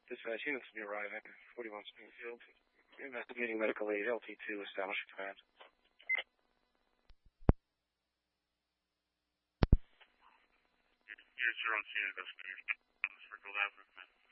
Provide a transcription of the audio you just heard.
Dispatch units will be arriving. 41 Springfield. Investigating medical aid, LT2, establish command. You're 0 C investigating. Springfield Avenue, command.